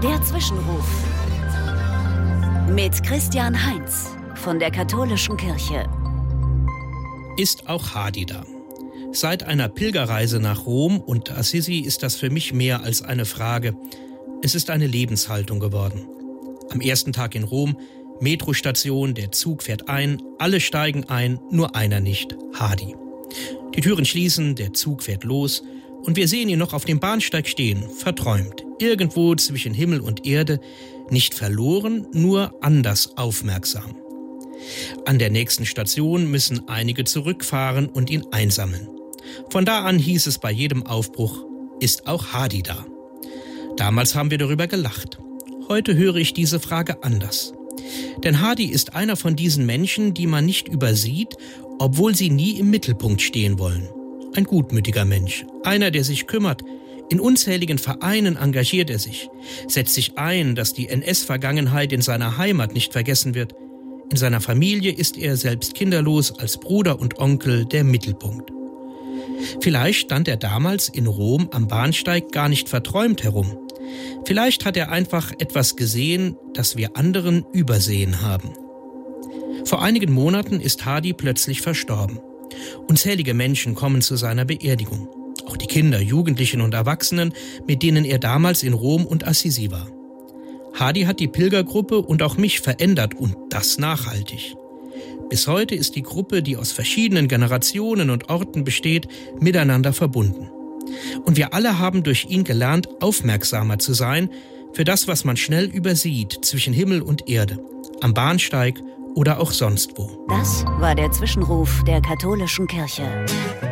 Der Zwischenruf mit Christian Heinz von der Katholischen Kirche. Ist auch Hadi da? Seit einer Pilgerreise nach Rom und Assisi ist das für mich mehr als eine Frage. Es ist eine Lebenshaltung geworden. Am ersten Tag in Rom, Metrostation, der Zug fährt ein, alle steigen ein, nur einer nicht, Hadi. Die Türen schließen, der Zug fährt los und wir sehen ihn noch auf dem Bahnsteig stehen, verträumt, irgendwo zwischen Himmel und Erde, nicht verloren, nur anders aufmerksam. An der nächsten Station müssen einige zurückfahren und ihn einsammeln. Von da an hieß es bei jedem Aufbruch, ist auch Hadi da? Damals haben wir darüber gelacht. Heute höre ich diese Frage anders. Denn Hadi ist einer von diesen Menschen, die man nicht übersieht, obwohl sie nie im Mittelpunkt stehen wollen. Ein gutmütiger Mensch, einer, der sich kümmert. In unzähligen Vereinen engagiert er sich, setzt sich ein, dass die NS-Vergangenheit in seiner Heimat nicht vergessen wird. In seiner Familie ist er selbst kinderlos, als Bruder und Onkel der Mittelpunkt. Vielleicht stand er damals in Rom am Bahnsteig gar nicht verträumt herum. Vielleicht hat er einfach etwas gesehen, das wir anderen übersehen haben. Vor einigen Monaten ist Hadi plötzlich verstorben. Unzählige Menschen kommen zu seiner Beerdigung. Auch die Kinder, Jugendlichen und Erwachsenen, mit denen er damals in Rom und Assisi war. Hadi hat die Pilgergruppe und auch mich verändert und das nachhaltig. Bis heute ist die Gruppe, die aus verschiedenen Generationen und Orten besteht, miteinander verbunden. Und wir alle haben durch ihn gelernt, aufmerksamer zu sein für das, was man schnell übersieht zwischen Himmel und Erde, am Bahnsteig oder auch sonst wo. Das war der Zwischenruf der Katholischen Kirche.